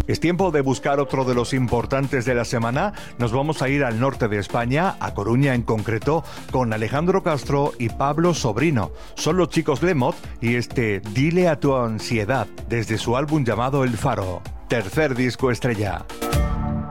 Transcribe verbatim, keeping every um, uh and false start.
Es tiempo de buscar otro de los importantes de la semana. Nos vamos a ir al norte de España, a Coruña en concreto, con Alejandro Castro y Pablo Sobrino. Son los Chicos Lemot y este Dile a tu ansiedad, desde su álbum llamado El Faro, tercer disco estrella.